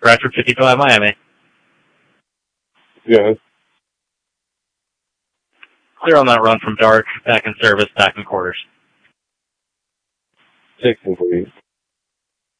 Bradford 55 Miami. Yes. Clear on that run from dark, back in service, back in quarters. 6 and 3.